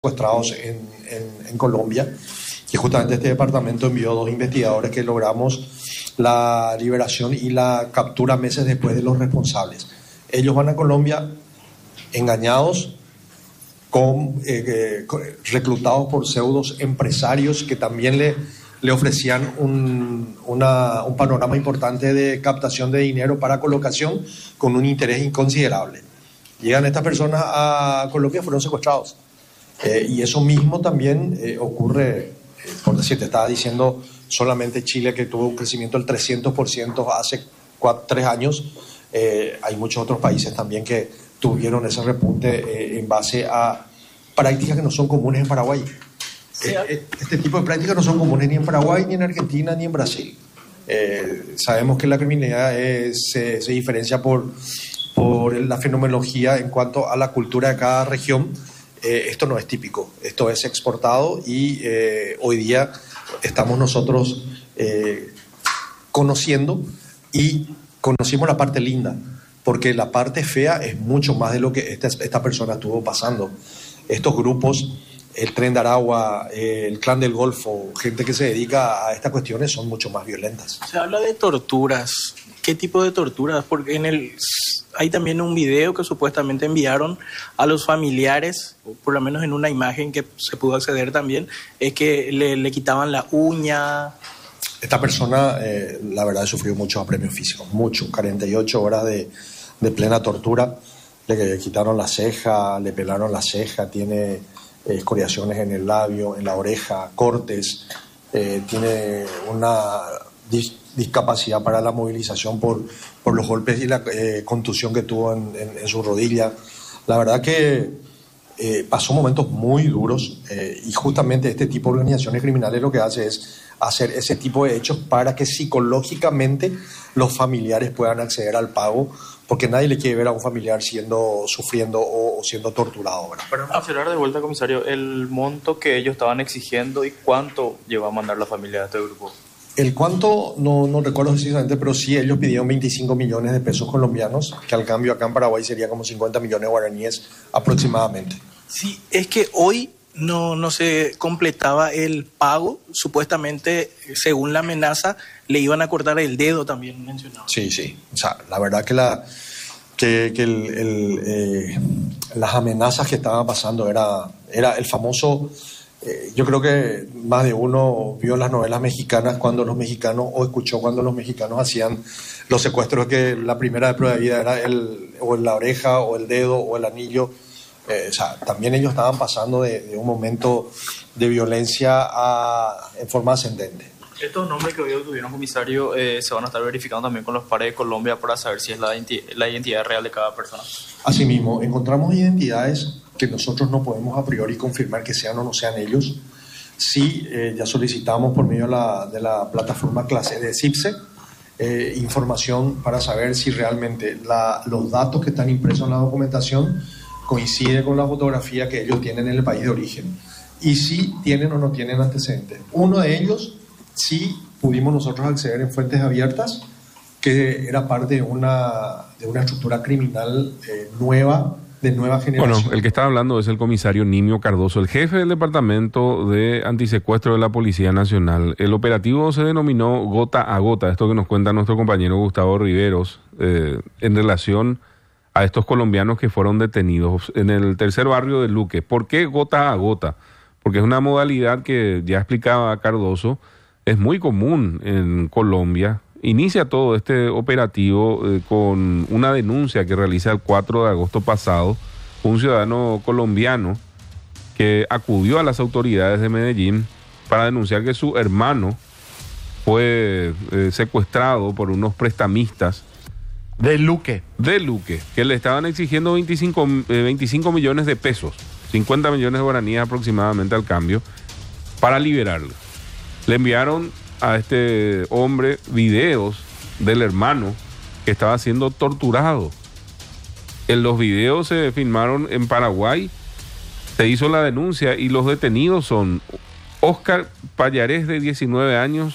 secuestrados en Colombia, y justamente este departamento envió 2 investigadores que logramos la liberación y la captura meses después de los responsables. Ellos van a Colombia engañados, reclutados por pseudos empresarios que también le ofrecían un panorama importante de captación de dinero para colocación con un interés inconsiderable. Llegan estas personas a Colombia, fueron secuestrados. Y eso mismo también ocurre, por decir, te estaba diciendo, solamente Chile, que tuvo un crecimiento del 300% hace 3 años. Hay muchos otros países también que tuvieron ese repunte en base a prácticas que no son comunes en Paraguay. Este tipo de prácticas no son comunes ni en Paraguay, ni en Argentina, ni en Brasil. Sabemos que la criminalidad se diferencia por la fenomenología en cuanto a la cultura de cada región. Esto no es típico, esto es exportado y hoy día estamos nosotros conocimos la parte linda, porque la parte fea es mucho más de lo que esta persona estuvo pasando. Estos grupos, el Tren de Aragua, el Clan del Golfo, gente que se dedica a estas cuestiones, son mucho más violentas. Se habla de torturas. ¿Qué tipo de torturas? Porque hay también un video que supuestamente enviaron a los familiares, por lo menos en una imagen que se pudo acceder también, es que le quitaban la uña. Esta persona, la verdad, sufrió muchos apremios físicos, 48 horas de plena tortura. Le quitaron la ceja, le pelaron la ceja, tiene escoriaciones en el labio, en la oreja, cortes, tiene una discapacidad para la movilización por los golpes y la contusión que tuvo en su rodilla. La verdad que pasó momentos muy duros y justamente este tipo de organizaciones criminales lo que hace es hacer ese tipo de hechos para que psicológicamente los familiares puedan acceder al pago, porque nadie le quiere ver a un familiar sufriendo o siendo torturado, ¿verdad? Para mencionar de vuelta, comisario, el monto que ellos estaban exigiendo y cuánto llevó a mandar la familia de este grupo. El cuánto no recuerdo precisamente, pero sí ellos pidieron 25 millones de pesos colombianos, que al cambio acá en Paraguay sería como 50 millones de guaraníes aproximadamente. Sí, es que hoy no se completaba el pago. Supuestamente, según la amenaza, le iban a cortar el dedo, también mencionaba. Sí. O sea, la verdad que las amenazas que estaban pasando era el famoso... yo creo que más de uno vio las novelas mexicanas cuando los mexicanos, o escuchó cuando los mexicanos hacían los secuestros, que la primera de prueba de vida era o la oreja, o el dedo, o el anillo. O sea, también ellos estaban pasando de un momento de violencia en forma ascendente. Estos nombres que hoy obtuvieron, comisario, se van a estar verificando también con los pares de Colombia para saber si es la identidad real de cada persona. Asimismo, encontramos identidades que nosotros no podemos a priori confirmar que sean o no sean ellos. Sí, ya solicitamos por medio de la plataforma clase de CIPSE información para saber si realmente los datos que están impresos en la documentación coinciden con la fotografía que ellos tienen en el país de origen, y si tienen o no tienen antecedentes. Uno de ellos sí pudimos nosotros acceder en fuentes abiertas, que era parte de una estructura criminal nueva generación. Bueno, el que está hablando es el comisario Nimio Cardoso, el jefe del Departamento de Antisecuestro de la Policía Nacional. El operativo se denominó Gota a Gota, esto que nos cuenta nuestro compañero Gustavo Riveros, en relación a estos colombianos que fueron detenidos en el tercer barrio de Luque. ¿Por qué Gota a Gota? Porque es una modalidad que, ya explicaba Cardoso, es muy común en Colombia. Inicia todo este operativo con una denuncia que realiza el 4 de agosto pasado un ciudadano colombiano que acudió a las autoridades de Medellín para denunciar que su hermano fue secuestrado por unos prestamistas de Luque, que le estaban exigiendo 25 millones de pesos, 50 millones de guaraníes aproximadamente al cambio, para liberarlo. Le enviaron a este hombre videos del hermano que estaba siendo torturado. En los videos se filmaron en Paraguay, se hizo la denuncia y los detenidos son Oscar Payarés, de 19 años.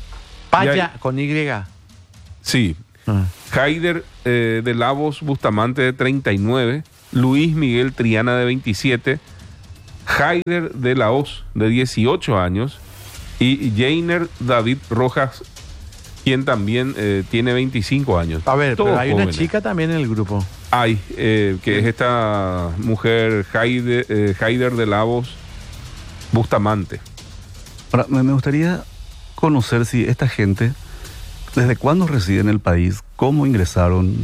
Con Y. Sí. Haider de Lavos Bustamante, de 39, Luis Miguel Triana, de 27, Haider de la Hoz, de 18 años, y Jainer David Rojas, quien también tiene 25 años. A ver, Todos pero hay jóvenes. una chica también en el grupo. Hay, que es esta mujer Haider de la Hoz Bustamante. Ahora, me gustaría conocer si esta gente, desde cuándo reside en el país, cómo ingresaron,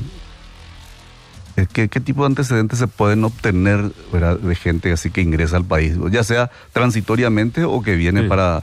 qué tipo de antecedentes se pueden obtener, ¿verdad?, de gente así que ingresa al país, ya sea transitoriamente o que viene Sí. para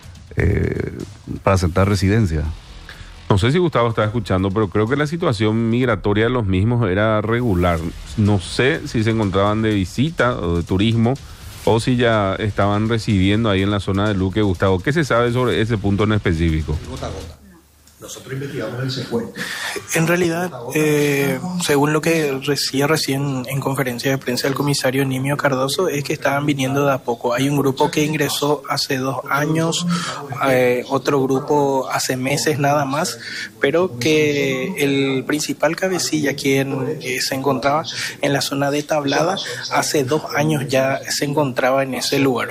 asentar residencia. No sé si Gustavo está escuchando, pero creo que la situación migratoria de los mismos era regular. No sé si se encontraban de visita o de turismo o si ya estaban residiendo ahí en la zona de Luque. Gustavo, ¿qué se sabe sobre ese punto en específico? Gota a gota. Nosotros investigamos el secuestro. En realidad, según lo que decía recién en conferencia de prensa el comisario Nimio Cardoso, es que estaban viniendo de a poco. Hay un grupo que ingresó hace 2 años, otro grupo hace meses nada más, pero que el principal cabecilla, quien se encontraba en la zona de Tablada, hace 2 años ya se encontraba en ese lugar.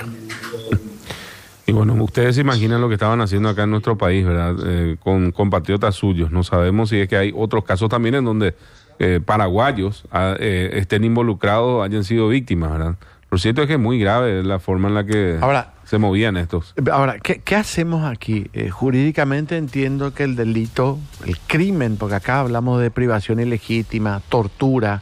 Y bueno, ustedes se imaginan lo que estaban haciendo acá en nuestro país, ¿verdad? Con compatriotas suyos. No sabemos si es que hay otros casos también en donde paraguayos estén involucrados, hayan sido víctimas, ¿verdad? Lo cierto es que es muy grave la forma en la que se movían estos. Ahora, ¿qué hacemos aquí? Jurídicamente entiendo que el delito, el crimen, porque acá hablamos de privación ilegítima, tortura,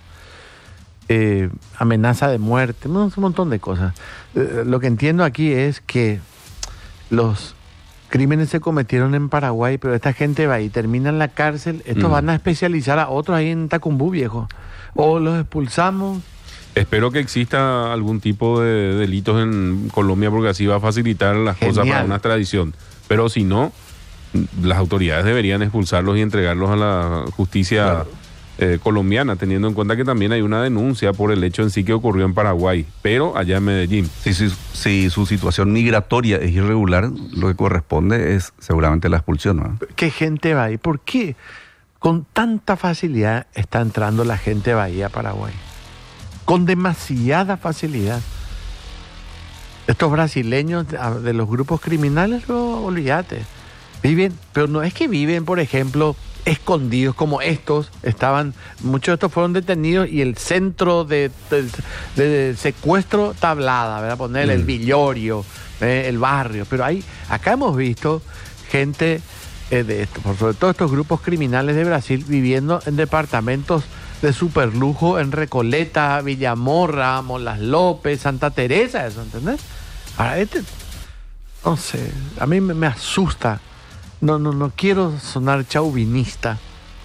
amenaza de muerte, un montón de cosas. Lo que entiendo aquí es que los crímenes se cometieron en Paraguay, pero esta gente va y termina en la cárcel. Estos van a especializar a otros ahí en Tacumbú, viejo. O los expulsamos. Espero que exista algún tipo de delitos en Colombia, porque así va a facilitar las cosas para una extradición. Pero si no, las autoridades deberían expulsarlos y entregarlos a la justicia colombiana, teniendo en cuenta que también hay una denuncia por el hecho en sí que ocurrió en Paraguay, pero allá en Medellín. Si su situación migratoria es irregular, lo que corresponde es seguramente la expulsión, ¿no? ¿Qué gente va ahí? ¿Por qué con tanta facilidad está entrando la gente bahía a Paraguay? Con demasiada facilidad. Estos brasileños de los grupos criminales, olvídate. Viven, pero no es que viven, por ejemplo, escondidos como estos. Muchos de estos fueron detenidos y el centro de secuestro Tablada, ¿verdad? Ponerle el Villorio, el barrio. Pero acá hemos visto gente sobre todo estos grupos criminales de Brasil viviendo en departamentos de superlujo en Recoleta, Villamorra, Molas López, Santa Teresa, eso, ¿entendés? Ahora, no sé, a mí me asusta. No quiero sonar chauvinista,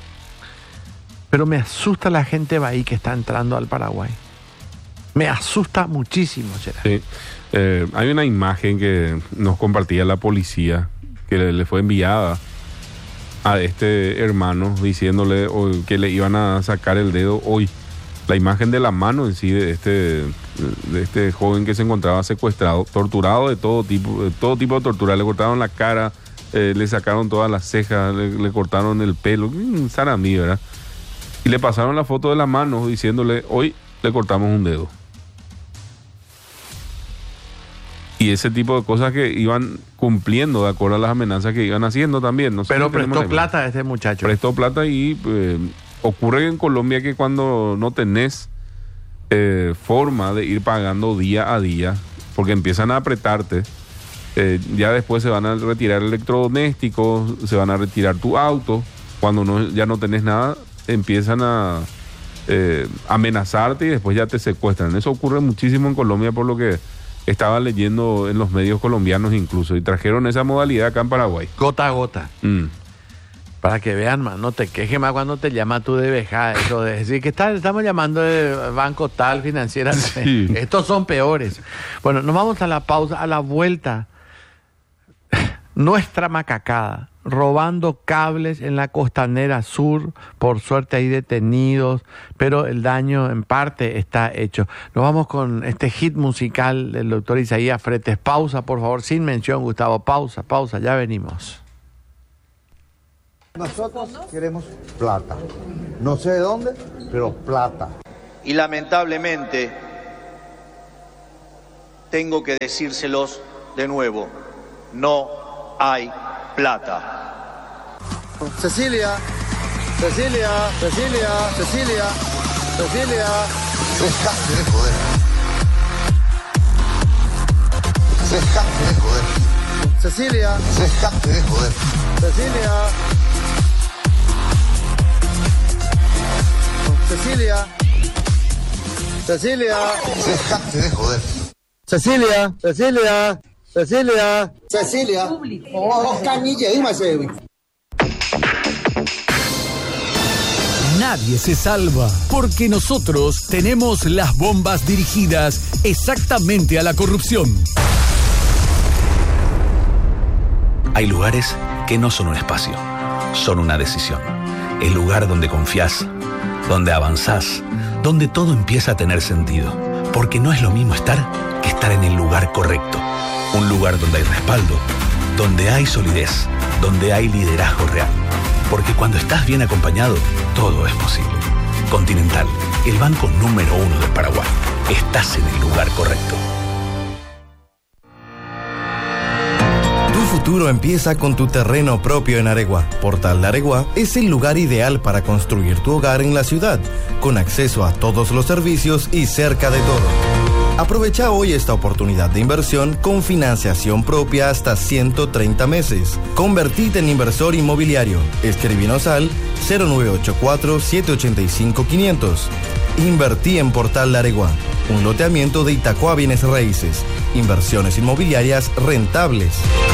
pero me asusta la gente bahí que está entrando al Paraguay. Me asusta muchísimo, Gerard. Sí. Hay una imagen que nos compartía la policía, que le fue enviada a este hermano diciéndole que le iban a sacar el dedo hoy. La imagen de la mano en sí de este joven que se encontraba secuestrado, torturado de todo tipo de tortura. Le cortaron la cara, le sacaron todas las cejas, le cortaron el pelo, saramí, ¿verdad? Y le pasaron la foto de la mano diciéndole, hoy le cortamos un dedo. Y ese tipo de cosas que iban cumpliendo de acuerdo a las amenazas que iban haciendo también. No sé. Pero prestó plata a este muchacho. Prestó plata y ocurre en Colombia que cuando no tenés forma de ir pagando día a día, porque empiezan a apretarte, ya después se van a retirar electrodomésticos, se van a retirar tu auto. Cuando ya no tenés nada, empiezan a amenazarte y después ya te secuestran. Eso ocurre muchísimo en Colombia, por lo que estaba leyendo en los medios colombianos incluso, y trajeron esa modalidad acá en Paraguay. Gota a gota. Para que vean, man, no te quejes más cuando te llama tu DBJ, eso de decir que estamos llamando de banco tal, financiera. Sí. Estos son peores. Bueno, nos vamos a la pausa, a la vuelta. Nuestra macacada, robando cables en la costanera sur, por suerte hay detenidos, pero el daño en parte está hecho. Nos vamos con este hit musical del doctor Isaías Fretes. Pausa, por favor, sin mención, Gustavo. Pausa, ya venimos. Nosotros queremos plata. No sé de dónde, pero plata. Y lamentablemente tengo que decírselos de nuevo. No hay plata. Cecilia. Cecilia. Cecilia. Cecilia. Cecilia. Dejate de joder. Dejate de joder. Cecilia. Dejate de joder. Cecilia. Cecilia. Cecilia. Dejate de joder. Cecilia. Cecilia. Cecilia. Cecilia. Oh, canilla, dime. Nadie se salva, porque nosotros tenemos las bombas dirigidas exactamente a la corrupción. Hay lugares que no son un espacio, son una decisión. El lugar donde confías, donde avanzás, donde todo empieza a tener sentido. Porque no es lo mismo estar que estar en el lugar correcto. Un lugar donde hay respaldo, donde hay solidez, donde hay liderazgo real. Porque cuando estás bien acompañado, todo es posible. Continental, el banco número 1 del Paraguay. Estás en el lugar correcto. Tu futuro empieza con tu terreno propio en Aregua. Portal de Aregua es el lugar ideal para construir tu hogar en la ciudad, con acceso a todos los servicios y cerca de todo. Aprovecha hoy esta oportunidad de inversión con financiación propia hasta 130 meses. Convertite en inversor inmobiliario. Escribinos al 0984-785-500. Invertí en Portal de Aregua. Un loteamiento de Itacua Bienes Raíces. Inversiones inmobiliarias rentables.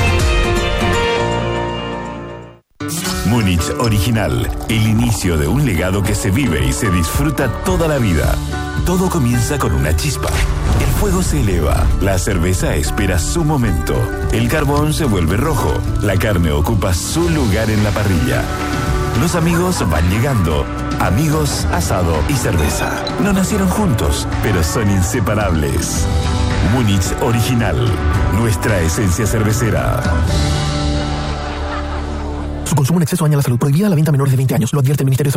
Múnich Original, el inicio de un legado que se vive y se disfruta toda la vida. Todo comienza con una chispa. El fuego se eleva, la cerveza espera su momento, el carbón se vuelve rojo, la carne ocupa su lugar en la parrilla. Los amigos van llegando. Amigos, asado y cerveza. No nacieron juntos, pero son inseparables. Múnich Original, nuestra esencia cervecera. Su consumo en exceso daña la salud. Prohibida la venta a menores de 20 años. Lo advierte el Ministerio de Salud.